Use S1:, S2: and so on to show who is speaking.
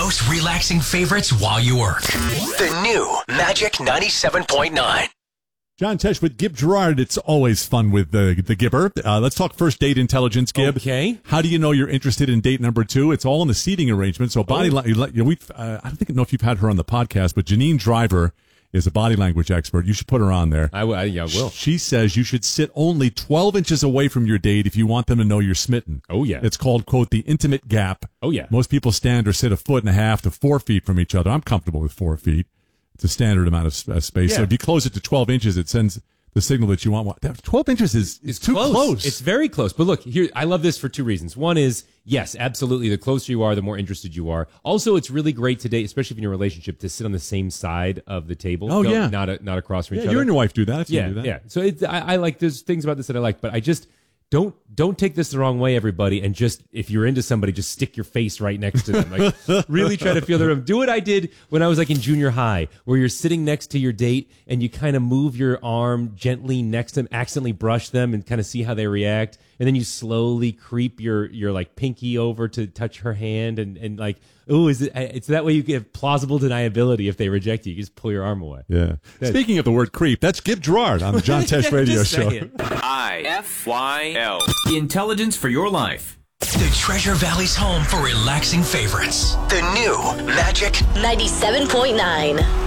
S1: most relaxing favorites while you work. The new Magic 97.9.
S2: John Tesh with Gib Gerard. It's always fun with the Gibber. Let's talk first date intelligence, Gib.
S3: Okay.
S2: How do you know you're interested in date number 2? It's all in the seating arrangement. So I don't know if you've had her on the podcast, but Janine Driver is a body language expert. You should put her on there.
S3: I will.
S2: She says you should sit only 12 inches away from your date if you want them to know you're smitten.
S3: Oh, yeah.
S2: It's called, quote, the intimate gap.
S3: Oh, yeah.
S2: Most people stand or sit 1.5 feet to 4 feet from each other. I'm comfortable with 4 feet. It's a standard amount of space.
S3: Yeah.
S2: So if you close it to 12 inches, it sends the signal that you want. 12 inches is too close.
S3: It's very close. But look, here, I love this for 2 reasons. One is, yes, absolutely, the closer you are, the more interested you are. Also, it's really great today, especially if you're in a relationship, to sit on the same side of the table.
S2: Oh, yeah.
S3: Not across from each other.
S2: You and your wife do that. I've seen
S3: Yeah,
S2: you do that.
S3: yeah. So I like, there's things about this that I like, but I just don't take this the wrong way, everybody, and just, if you're into somebody, just stick your face right next to them. Like, really try to feel the room. Do what I did when I was like in junior high, where you're sitting next to your date and you kind of move your arm gently next to them, accidentally brush them and kind of see how they react. And then you slowly creep your like pinky over to touch her hand and like, oh, it's that way you get plausible deniability if they reject you. You just pull your arm away.
S2: Yeah. Speaking of the word creep, that's Gib Gerard on the John Tesh Radio Show.
S4: IFYL. Intelligence for your life.
S1: The Treasure Valley's home for relaxing favorites. The new Magic
S5: 97.9.